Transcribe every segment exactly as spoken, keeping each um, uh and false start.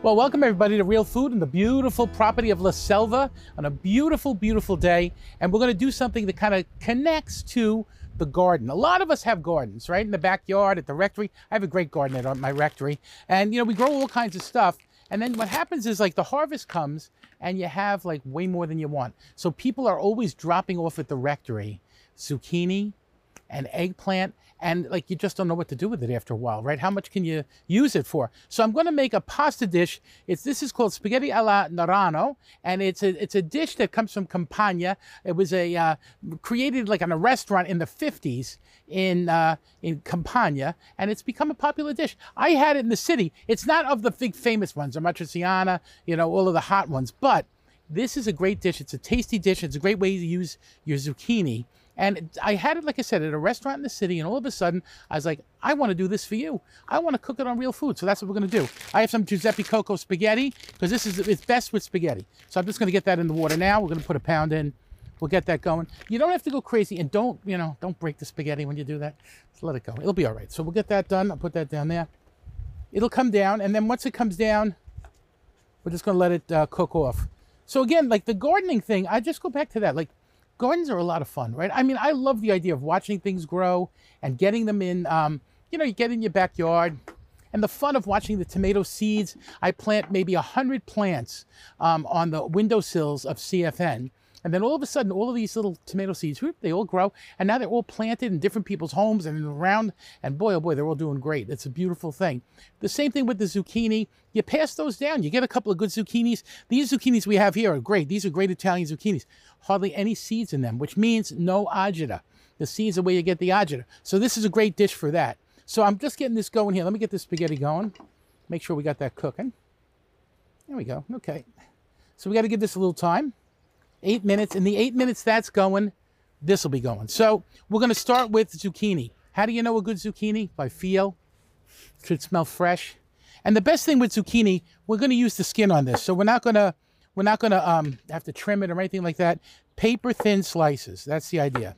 Well, welcome everybody to Real Food in the beautiful property of La Selva on a beautiful, beautiful day. And we're going to do something that kind of connects to the garden. A lot of us have gardens, right? In the backyard, at the rectory. I have a great garden at my rectory. And, you know, we grow all kinds of stuff. And then what happens is, like, the harvest comes and you have, like, way more than you want. So people are always dropping off at the rectory zucchini and eggplant, and like you just don't know what to do with it after a while, right? How much can you use it for? So I'm going to make a pasta dish. It's this is called spaghetti alla Narano, and it's a it's a dish that comes from Campania. It was a uh, created like in a restaurant in the fifties in uh, in Campania, and it's become a popular dish. I had it in the city. It's not of the big famous ones, Amatriciana, you know, all of the hot ones, but this is a great dish. It's a tasty dish. It's a great way to use your zucchini. And I had it, like I said, at a restaurant in the city, and all of a sudden, I was like, I want to do this for you. I want to cook it on Real Food, so that's what we're going to do. I have some Giuseppe Coco spaghetti, because this is it's best with spaghetti. So I'm just going to get that in the water now. We're going to put a pound in. We'll get that going. You don't have to go crazy, and don't, you know, don't break the spaghetti when you do that. Just let it go. It'll be all right. So we'll get that done. I'll put that down there. It'll come down, and then once it comes down, we're just going to let it uh, cook off. So again, like the gardening thing, I just go back to that. Like, gardens are a lot of fun, right? I mean, I love the idea of watching things grow and getting them in, um, you know, you get in your backyard, and the fun of watching the tomato seeds. I plant maybe a hundred plants um, on the windowsills of C F N. And then all of a sudden, all of these little tomato seeds, whoop, they all grow. And now they're all planted in different people's homes and around. And boy, oh boy, they're all doing great. It's a beautiful thing. The same thing with the zucchini. You pass those down. You get a couple of good zucchinis. These zucchinis we have here are great. These are great Italian zucchinis. Hardly any seeds in them, which means no agita. The seeds are where you get the agita. So this is a great dish for that. So I'm just getting this going here. Let me get this spaghetti going. Make sure we got that cooking. There we go. Okay. So we got to give this a little time. Eight minutes. In the eight minutes that's going, this will be going. So we're going to start with zucchini. How do you know a good zucchini? By feel. Should smell fresh. And the best thing with zucchini, we're going to use the skin on this. So we're not going to we're not going to um, have to trim it or anything like that. Paper thin slices. That's the idea.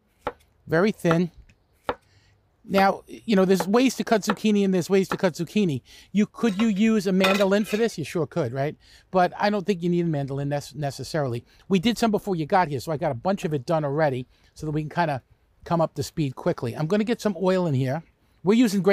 Very thin. Now, you know, there's ways to cut zucchini and there's ways to cut zucchini. You Could you use a mandolin for this? You sure could, right? But I don't think you need a mandolin necessarily. We did some before you got here, so I got a bunch of it done already so that we can kind of come up to speed quickly. I'm going to get some oil in here. We're using great